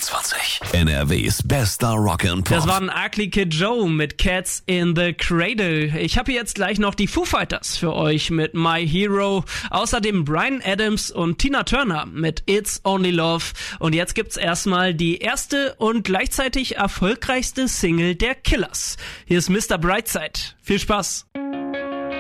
25. NRWs bester Rock and Pop. Das waren Ugly Kid Joe mit Cats in the Cradle. Ich habe jetzt gleich noch die Foo Fighters für euch mit My Hero. Außerdem Bryan Adams und Tina Turner mit It's Only Love. Und jetzt gibt's erstmal die erste und gleichzeitig erfolgreichste Single der Killers. Hier ist Mr. Brightside. Viel Spaß.